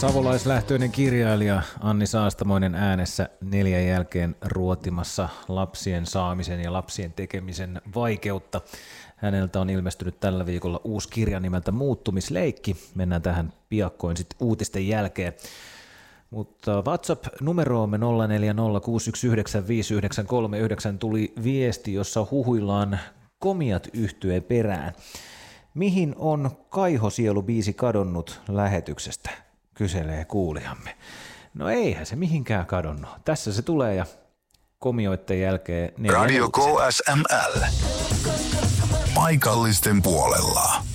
Savolaislähtöinen kirjailija Anni Saastamoinen äänessä 4 jälkeen ruotimassa lapsien saamisen ja lapsien tekemisen vaikeutta. Häneltä on ilmestynyt tällä viikolla uusi kirja nimeltä Muuttumisleikki. Mennään tähän piakkoin sitten uutisten jälkeen. Mutta WhatsApp-numeroomme 0406195939 tuli viesti, jossa huhuillaan Komiat -yhtyeen perään. Mihin on Kaihosielu-biisi kadonnut lähetyksestä, kyselee kuulijamme. No eihän se mihinkään kadonnut. Tässä se tulee ja komioitten jälkeen... Radio KSML. Paikallisten puolella.